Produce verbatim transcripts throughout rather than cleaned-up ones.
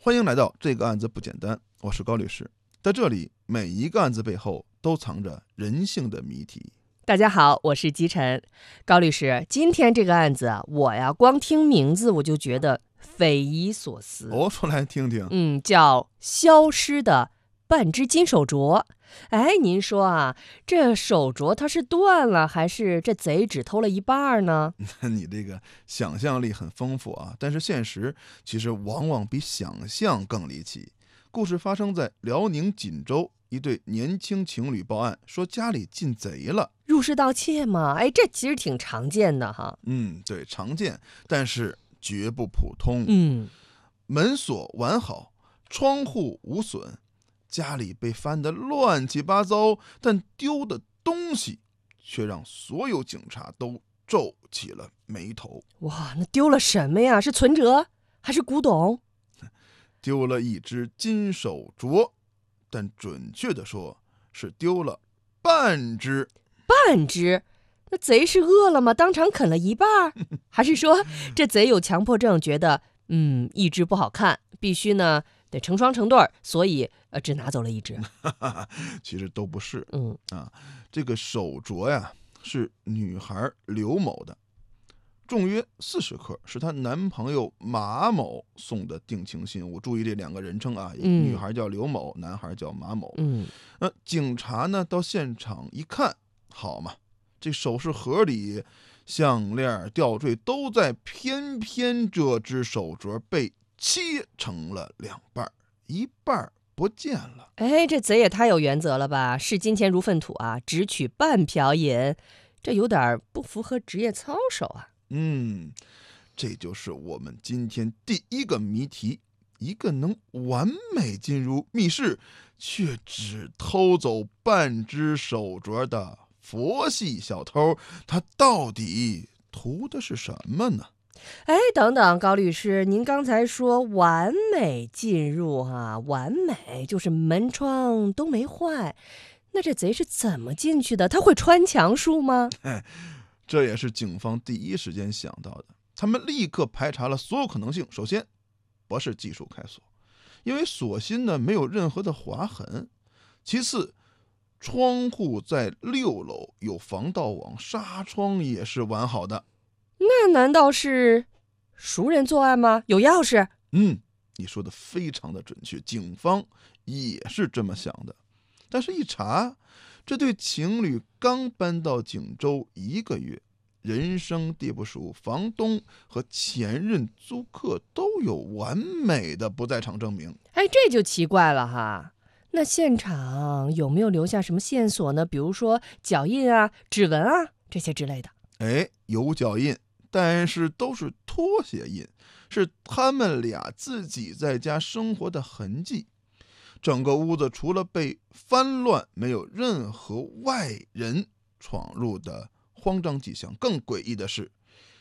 欢迎来到这个案子不简单，我是高律师。在这里，每一个案子背后都藏着人性的谜题。 大家好，我是姬晨。高律师，今天这个案子啊，我呀光听名字我就觉得匪夷所思。 哦，说来听听。 嗯，叫消失的半只金手镯。哎，您说啊，这手镯它是断了，还是这贼只偷了一半呢？ 你这个想象力很丰富啊，但是现实其实往往比想象更离奇。故事发生在辽宁锦州，一对年轻情侣报案说家里进贼了。 入室盗窃嘛，哎，这其实挺常见的哈。 嗯，对，常见，但是绝不普通。 嗯， 门锁完好，窗户无损，家里被翻得乱七八糟，但丢的东西却让所有警察都皱起了眉头。 哇，那丢了什么呀？是存折还是古董？ 丢了一只金手镯，但准确的说是丢了半只。 半只？那贼是饿了吗？当场啃了一半？还是说这贼有强迫症，觉得嗯一只不好看，必须呢得成双成对，所以呃只拿走了一只？ 其实都不是。 嗯啊，这个手镯呀是女孩刘某的，重约四十克，是她男朋友马某送的定情信物。注意这两个人称啊， 嗯女孩叫刘某，男孩叫马某。 嗯， 呃，警察呢到现场一看，好嘛，这首饰盒里项链、吊坠都在，偏偏这只手镯被切成了两半，一半不见了。 哎，这贼也太有原则了吧！视金钱如粪土啊，只取半瓢饮，这有点不符合职业操守啊。 嗯，这就是我们今天第一个谜题。一个能完美进入密室，却只偷走半只手镯的佛系小偷，他到底图的是什么呢？ 哎，等等，高律师，您刚才说完美进入啊，完美就是门窗都没坏，那这贼是怎么进去的？他会穿墙术吗？ 哎，这也是警方第一时间想到的。他们立刻排查了所有可能性。首先，不是技术开锁，因为锁芯呢没有任何的划痕。其次，窗户在六楼，有防盗网，纱窗也是完好的。 那难道是熟人作案吗？有钥匙？ 嗯，你说的非常的准确，警方也是这么想的。但是，一查，这对情侣刚搬到锦州一个月，人生地不熟，房东和前任租客都有完美的不在场证明。 哎，这就奇怪了哈。那现场有没有留下什么线索呢？比如说脚印啊、指纹啊这些之类的。 哎，有脚印，但是都是拖鞋印，是他们俩自己在家生活的痕迹。整个屋子除了被翻乱，没有任何外人闯入的慌张迹象。更诡异的是，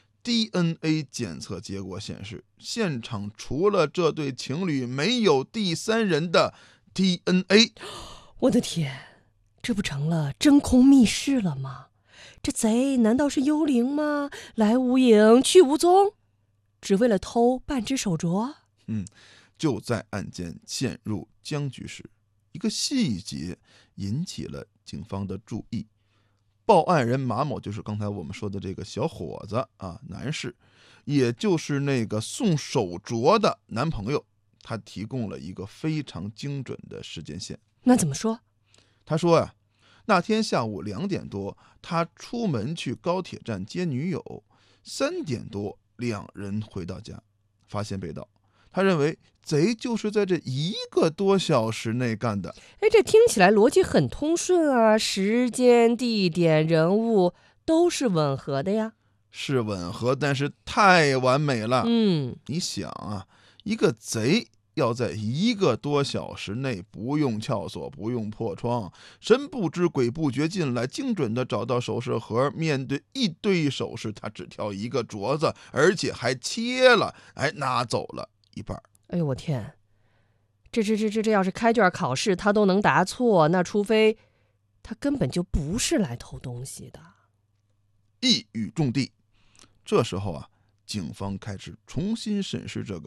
D N A 检测结果显示，现场除了这对情侣，没有第三人的 D N A。 我的天，这不成了真空密室了吗？这贼难道是幽灵吗？来无影去无踪，只为了偷半只手镯？ 嗯，就在案件陷入僵局时，一个细节引起了警方的注意。报案人马某就是刚才我们说的这个小伙子啊，男士，也就是那个送手镯的男朋友。他提供了一个非常精准的时间线。 那怎么说？ 他说呀、啊，那天下午两点多，他出门去高铁站接女友，三点多两人回到家，发现被盗。他认为贼就是在这一个多小时内干的。 哎，这听起来逻辑很通顺啊，时间、地点、人物都是吻合的呀。 是吻合，但是太完美了。 嗯， 你想啊，一个贼要在一个多小时内不用撬锁，不用破窗，神不知鬼不觉进来，精准的找到首饰盒，面对一堆首饰，他只挑一个镯子，而且还切了，哎，拿走了一半。 哎呦我天，这这这这这要是开卷考试他都能答错，那除非他根本就不是来偷东西的。 一语中的。这时候啊，警方开始重新审视这个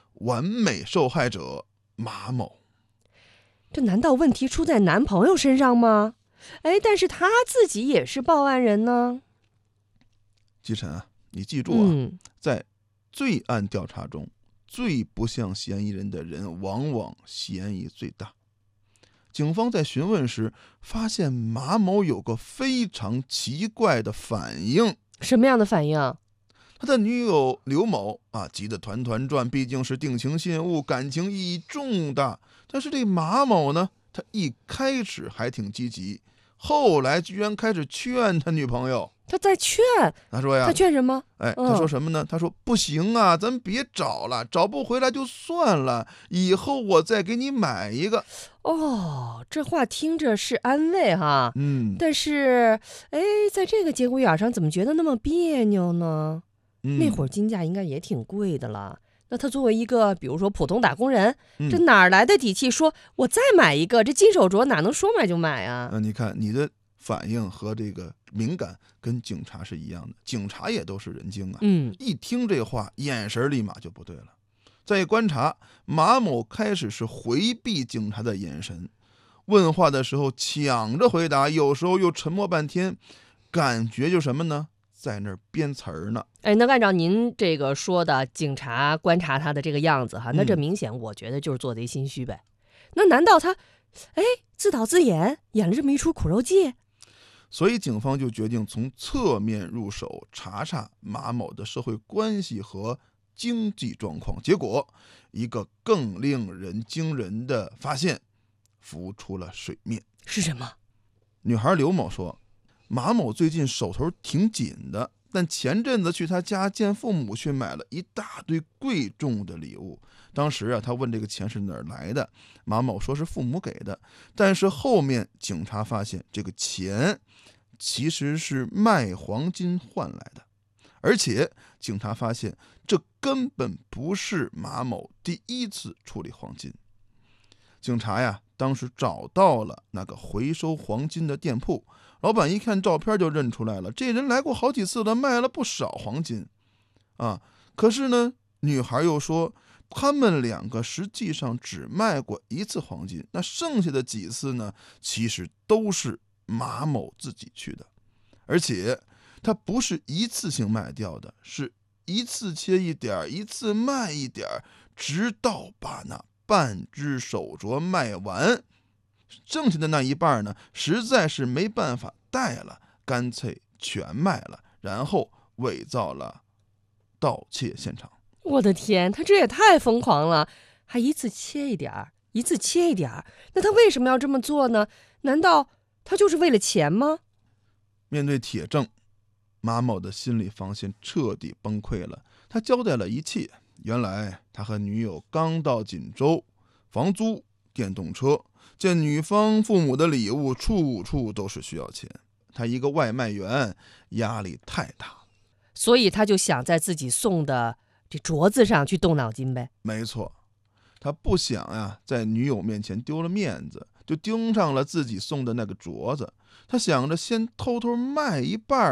完美受害者马某。 这难道问题出在男朋友身上吗？哎，但是他自己也是报案人呢。 季晨啊，你记住啊， 嗯， 在罪案调查中，最不像嫌疑人的人，往往嫌疑最大。警方在询问时，发现马某有个非常奇怪的反应。 什么样的反应？ 他的女友刘某啊，急得团团转，毕竟是定情信物，感情意义重大。但是这马某呢，他一开始还挺积极，后来居然开始劝他女朋友。 他在劝， 他说呀， 他劝什么？ 哎， 嗯他说什么呢？他说不行啊，咱别找了，找不回来就算了，以后我再给你买一个。 哦，这话听着是安慰哈， 嗯， 但是，哎，在这个节骨眼上，怎么觉得那么别扭呢？ 嗯那会儿金价应该也挺贵的了。那他作为一个，比如说普通打工人， 嗯这哪儿来的底气说我再买一个？这金手镯哪能说买就买啊？ 那你看你的反应和这个敏感跟警察是一样的，警察也都是人精啊。 嗯， 一听这话，眼神立马就不对了。再一观察，马某开始是回避警察的眼神，问话的时候抢着回答，有时候又沉默半天，感觉就什么呢？在那儿编词儿呢。 哎，那按照您这个说的，警察观察他的这个样子哈，那这嗯明显我觉得就是做贼心虚呗。那难道他，哎，自导自演演了这么一出苦肉计？ 所以警方就决定从侧面入手，查查马某的社会关系和经济状况。结果，一个更令人惊人的发现浮出了水面。 是什么？ 女孩刘某说，马某最近手头挺紧的，但前阵子去他家见父母，却买了一大堆贵重的礼物。当时啊，他问这个钱是哪儿来的，马某说是父母给的，但是后面警察发现这个钱其实是卖黄金换来的，而且警察发现这根本不是马某第一次处理黄金。警察呀，当时找到了那个回收黄金的店铺，老板一看照片就认出来了，这人来过好几次了，卖了不少黄金啊。可是呢，女孩又说他们两个实际上只卖过一次黄金，那剩下的几次呢，其实都是马某自己去的，而且他不是一次性卖掉的，是一次切一点，一次卖一点，直到把那半只手镯卖完，剩下的那一半呢，实在是没办法戴了，干脆全卖了，然后伪造了盗窃现场。 我的天，他这也太疯狂了，还一次切一点儿，一次切一点儿。那他为什么要这么做呢？难道他就是为了钱吗？ 面对铁证，马某的心理防线彻底崩溃了。他交代了一切，原来他和女友刚到锦州，房租、电动车，见女方父母的礼物处处都是需要钱，他一个外卖员压力太大了。 所以他就想在自己送的这镯子上去动脑筋呗。 没错，他不想呀，在女友面前丢了面子，就盯上了自己送的那个镯子。他想着先偷偷卖一半